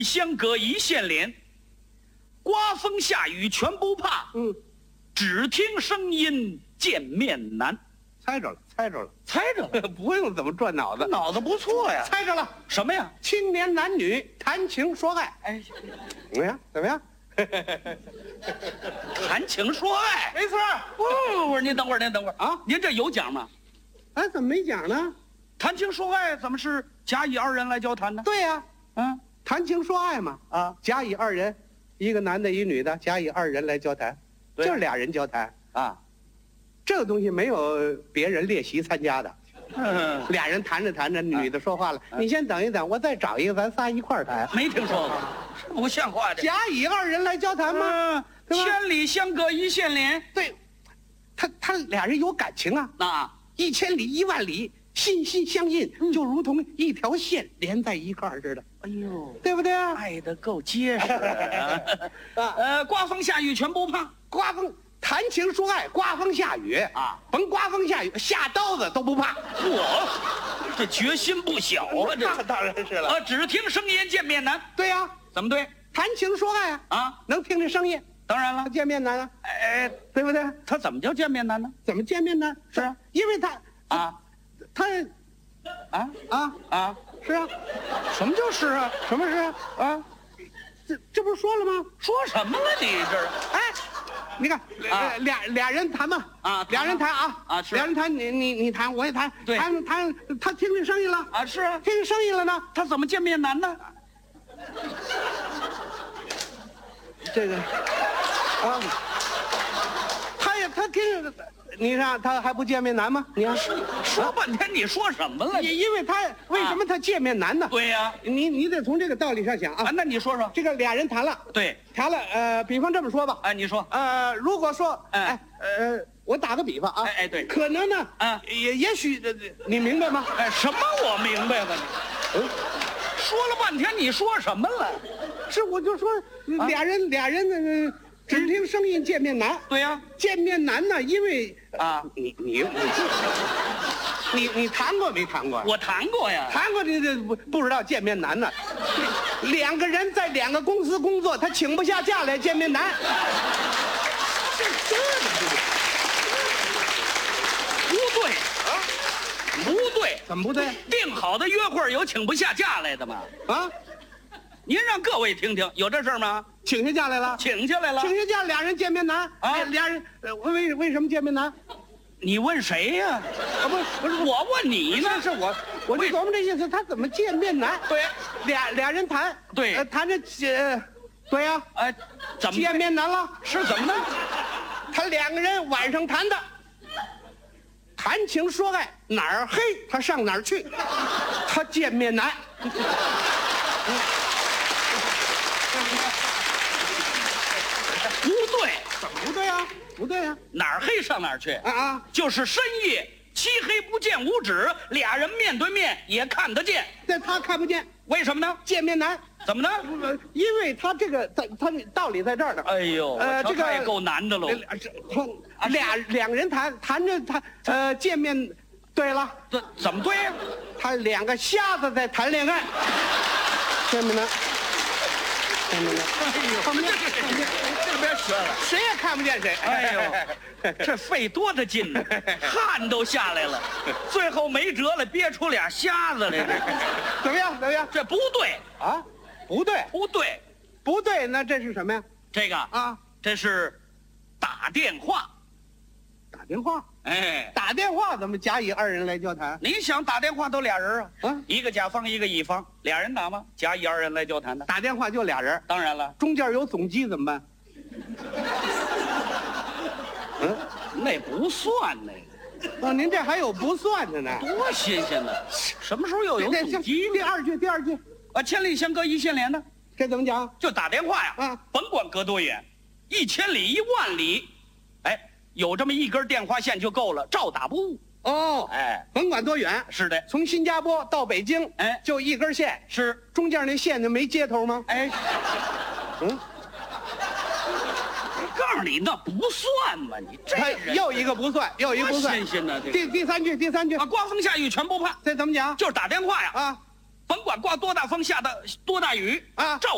相隔一线连，刮风下雨全不怕。只听声音见面难。 猜着了，猜着了， 猜着了， 不用怎么转脑子， 脑子不错呀。 猜着了， 什么呀？ 青年男女谈情说爱。 哎， 怎么样？怎么样？ 谈情说爱， 没错。 不是，您等会儿啊！ 您这有奖吗？ 哎，怎么没讲呢？ 谈情说爱怎么是甲乙二人来交谈呢？ 对呀，谈情说爱嘛，甲乙二人，一个男的，一女的，甲乙二人来交谈，就是俩人交谈啊。 这个东西没有别人列席参加的，俩人谈着谈着，女的说话了，你先等一等，我再找一个，咱仨一块儿谈。 没听说过，不像话的。 甲乙二人来交谈吗？ 千里相隔一线连。 对，他俩人有感情啊，一千里一万里，心心相印，就如同一条线连在一块儿似的。 哎呦， 对不对啊？ 爱得够结实啊！刮风下雨全不怕， 刮风谈情说爱，刮风下雨啊，甭刮风下雨，下刀子都不怕。 这决心不小啊！这当然是了。 只听声音见面难。 对呀， 怎么对？ 谈情说爱啊，能听这声音。 当然了， 见面难啊，对不对？ 他怎么叫见面难呢？ 怎么见面难？ 是啊， 因为他是啊， 什么就是啊？ 什么是啊？这不是说了吗？ 说什么了你这？ 哎，你看俩人谈嘛俩人谈是俩人谈，你谈我也谈， 对， 谈他听见声音了啊，是啊， 听见声音了呢， 他怎么见面难呢？ 这个他听，你看他还不见面难吗？你看说半天你说什么了？ 因为他为什么他见面难呢？ 对呀， 你得从这个道理上想啊。 那你说说， 这个俩人谈了， 对， 谈了，比方这么说吧， 你说， 如果说，我打个比方啊， 对， 可能呢，也许你明白吗？ 什么我明白了你？说了半天你说什么了？ 是我就说俩人只听声音见面难。 对呀， 见面难呢，因为你谈过没谈过？ 我谈过呀， 谈过这不知道见面难呢。两个人在两个公司工作，他请不下假来，见面难。 不对啊，不对， 怎么不对？ 定好的约会有请不下假来的吗？您让各位听听，有这事儿吗？ 请下假来了， 请下来了， 请下假，俩人见面难俩人为什么见面难？ 你问谁呀？不是我问你呢。 是我就琢磨这意思，他怎么见面难？ 对， 俩人谈， 对， 谈着对呀， 怎么见面难了？ 是怎么呢？ 他两个人晚上谈的，谈情说爱，哪儿黑他上哪儿去，他见面难。 不对， 怎么不对啊？不对啊， 哪儿黑上哪儿去就是深夜漆黑不见五指，俩人面对面也看得见， 但他看不见， 为什么呢？ 见面难。 怎么呢？ 因为他这个他道理在这儿呢。 哎呦，这个也够难的喽。 两个人谈着他见面，对了， 怎么对呀？ 他两个瞎子在谈恋爱，见面难。见面难。 看不见，这边学了， 谁也看不见谁。 哎呦，这费多大劲呢，汗都下来了，最后没辙了，憋出俩瞎子来。 怎么样？怎么样？ 这不对啊！不对， 不对， 不对，那这是什么呀？ 这个这是打电话。 打电话？打电话怎么甲乙二人来交谈？ 你想打电话都俩人一个甲方一个乙方，俩人打吗？甲乙二人来交谈的。 打电话就俩人， 当然了， 中间有总机怎么办？ 那不算那个。 您这还有不算的呢， 多新鲜呢！什么时候又有总机？ 第二句千里相隔一线连呢？ 这怎么讲？ 就打电话呀，甭管隔多远，1千里1万里，有这么一根电话线就够了，照打不误。 甭管多远。 是的， 从新加坡到北京，就一根线， 是中间那线就没接头吗？ 告诉你那不算嘛，你这又一个不算，又一个不算。 新鲜的第三句刮风下雨全不怕。 这怎么讲？ 就是打电话呀，甭管刮多大风下的多大雨照